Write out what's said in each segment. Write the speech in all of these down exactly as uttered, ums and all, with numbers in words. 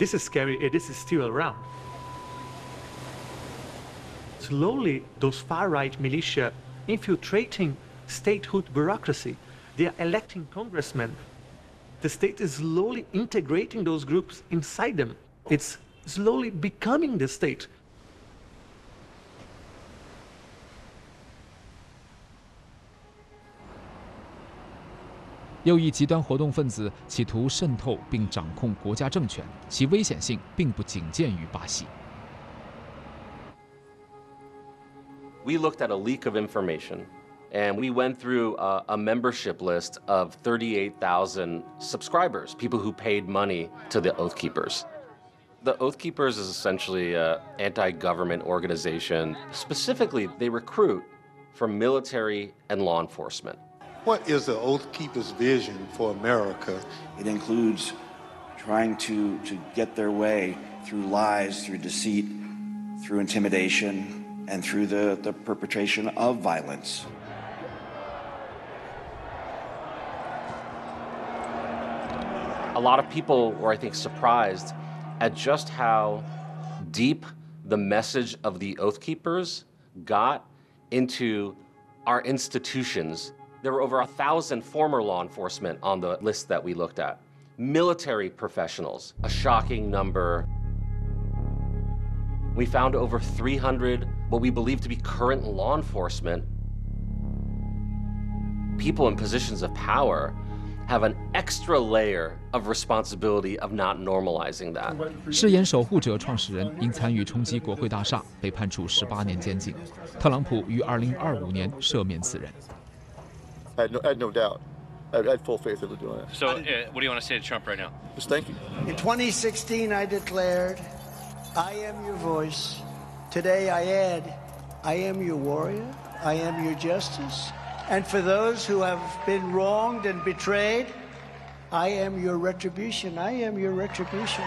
this is scary, this is still around. Slowly, those far-right militia infiltrating statehood bureaucracy, they are electing congressmen. The state is slowly integrating those groups inside them. It's slowly becoming the state. 右翼极端活动分子企图渗透并掌控国家政权，其危险性并不仅见于巴西。 We looked at a leak of information, and we went through a, a membership list of thirty-eight thousand subscribers, people who paid money to the Oath Keepers. The Oath Keepers is essentially an anti-government organization. Specifically, they recruit for military and law enforcement. What is the Oath Keepers' vision for America? It includes trying to, to get their way through lies, through deceit, through intimidation, and through the, the perpetration of violence. A lot of people were, I think, surprised at just how deep the message of the Oath Keepers got into our institutions. There were over a thousand former law enforcement on the list that we looked at. Military professionals, a shocking number. We found over three hundred what we believe to be current law enforcement. People in positions of power have an extra layer of responsibility of not normalizing that. 誓言守护者创始人因参与冲击国会大厦被判处十八年监禁。特朗普于二零二五年赦免此人。 I had no, I had no doubt. I had full faith in him doing it. So, uh, what do you want to say to Trump right now? Just thank you. In twenty sixteen, I declared, I am your voice. Today, I add, I am your warrior. I am your justice. And for those who have been wronged and betrayed, I am your retribution. I am your retribution.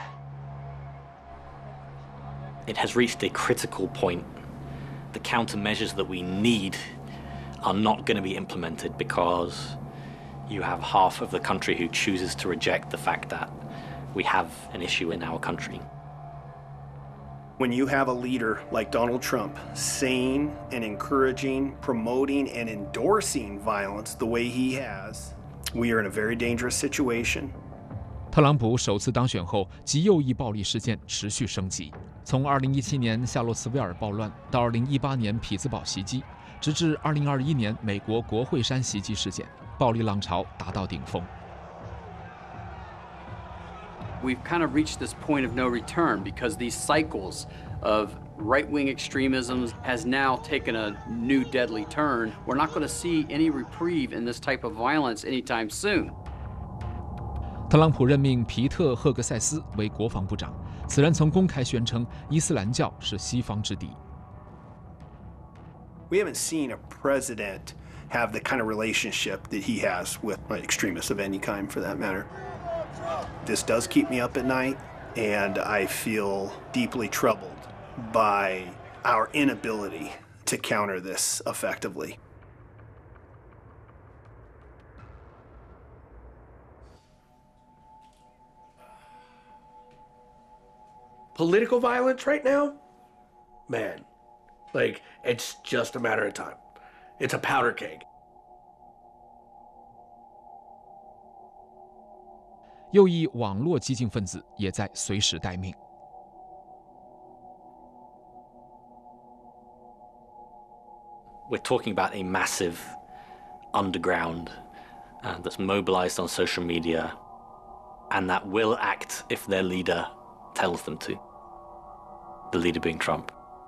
It has reached a critical point. The countermeasures that we need are not going to be implemented because you have half of the country who chooses to reject the fact that we have an issue in our country. When you have a leader like Donald Trump saying and encouraging, promoting and endorsing violence the way he has, we are in a very dangerous situation. 特朗普首次当选后，极右翼暴力事件持续升级。从二零一七年夏洛茨维尔暴乱到二零一八年匹兹堡袭击，直至二零二一年美国国会山袭击事件，暴力浪潮达到顶峰。 We've kind of reached this point of no return because these cycles of right-wing extremism has now taken a new deadly turn. We're not going to see any reprieve in this type of violence anytime soon. 特朗普任命皮特·赫格塞斯为国防部长，此人曾公开宣称伊斯兰教是西方之敌。 We haven't seen a president have the kind of relationship that he has with extremists of any kind, for that matter. This does keep me up at night, and I feel deeply troubled by our inability to counter this effectively. Political violence right now? Man, like, it's just a matter of time. It's a powder keg. 右翼网络激进分子也在随时待命。 We're talking about a massive underground uh, that's mobilized on social media and that will act if their leader tells them to. The leader being Trump.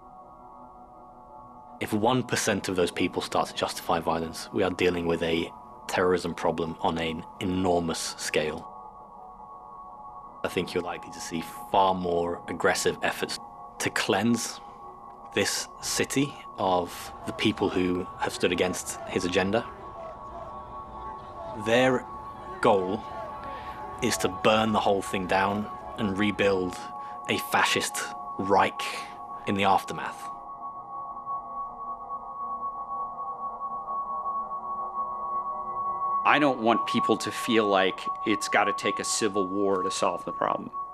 If one percent of those people start to justify violence, we are dealing with a terrorism problem on an enormous scale. I think you're likely to see far more aggressive efforts to cleanse this city of the people who have stood against his agenda. Their goal is to burn the whole thing down and rebuild a fascist Reich in the aftermath. I don't want people to feel like it's got to take a civil war to solve the problem.